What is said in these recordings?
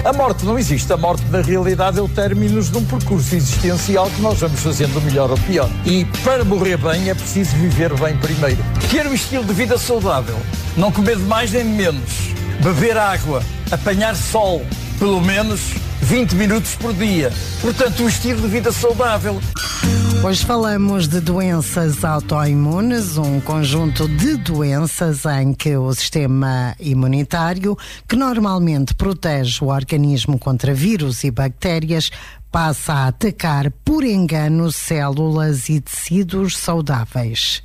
A morte não existe. A morte, na realidade, é o término de um percurso existencial que nós vamos fazendo melhor ou pior. E para morrer bem é preciso viver bem primeiro. Ter um estilo de vida saudável. Não comer de mais nem de menos. Beber água. Apanhar sol. Pelo menos 20 minutos por dia. Portanto, um estilo de vida saudável. Hoje falamos de doenças autoimunes, um conjunto de doenças em que o sistema imunitário, que normalmente protege o organismo contra vírus e bactérias, passa a atacar por engano células e tecidos saudáveis.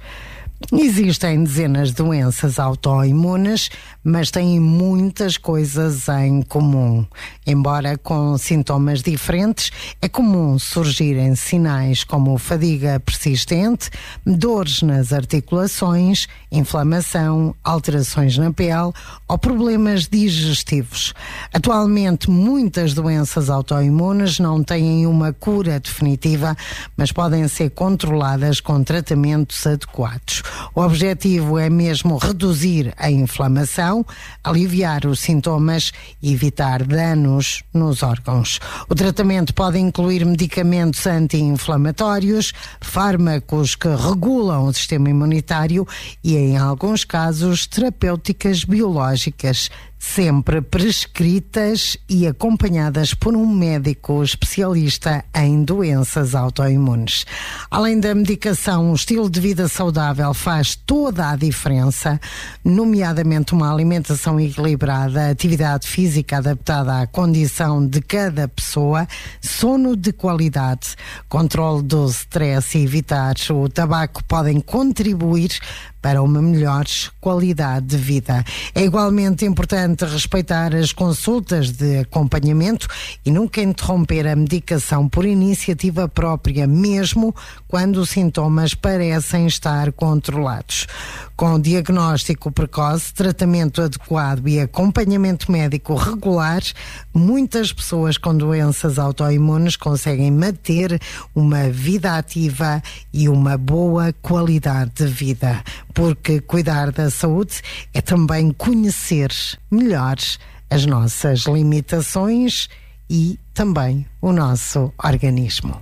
Existem dezenas de doenças autoimunes, mas têm muitas coisas em comum. Embora com sintomas diferentes, é comum surgirem sinais como fadiga persistente, dores nas articulações, inflamação, alterações na pele ou problemas digestivos. Atualmente, muitas doenças autoimunes não têm uma cura definitiva, mas podem ser controladas com tratamentos adequados. O objetivo é mesmo reduzir a inflamação, aliviar os sintomas e evitar danos nos órgãos. O tratamento pode incluir medicamentos anti-inflamatórios, fármacos que regulam o sistema imunitário e, em alguns casos, terapêuticas biológicas, sempre prescritas e acompanhadas por um médico especialista em doenças autoimunes. Além da medicação, o estilo de vida saudável faz toda a diferença, nomeadamente uma alimentação equilibrada, atividade física adaptada à condição de cada pessoa, sono de qualidade, controle do stress e evitar o tabaco podem contribuir para uma melhor qualidade de vida. É igualmente importante respeitar as consultas de acompanhamento e nunca interromper a medicação por iniciativa própria, mesmo quando os sintomas parecem estar controlados. Com diagnóstico precoce, tratamento adequado e acompanhamento médico regular, muitas pessoas com doenças autoimunes conseguem manter uma vida ativa e uma boa qualidade de vida. Porque cuidar da saúde é também conhecer melhor as nossas limitações e também o nosso organismo.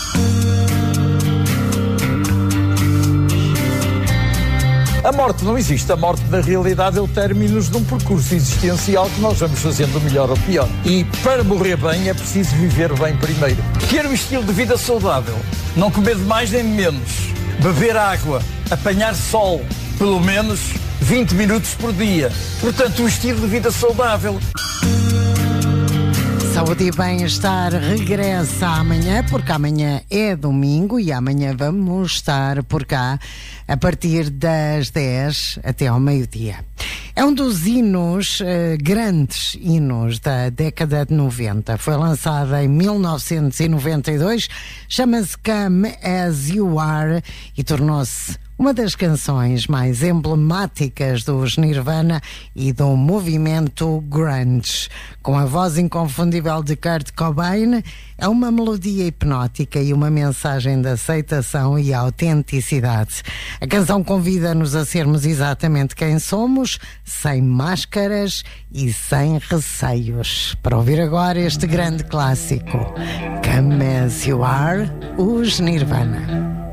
A morte não existe. A morte, na realidade, é o término de um percurso existencial que nós vamos fazendo melhor ou pior. E para morrer bem é preciso viver bem primeiro. Ter um estilo de vida saudável. Não comer de mais nem de menos. Beber água. Apanhar sol. Pelo menos 20 minutos por dia. Portanto, um estilo de vida saudável. Saúde e bem-estar regressa amanhã, porque amanhã é domingo e amanhã vamos estar por cá a partir das 10 até ao meio-dia. É um dos hinos, grandes hinos da década de 90. Foi lançada em 1992, chama-se Come As You Are e tornou-se uma das canções mais emblemáticas dos Nirvana e do movimento grunge. Com a voz inconfundível de Kurt Cobain, é uma melodia hipnótica e uma mensagem de aceitação e autenticidade. A canção convida-nos a sermos exatamente quem somos, sem máscaras e sem receios. Para ouvir agora este grande clássico, Come As You Are, os Nirvana.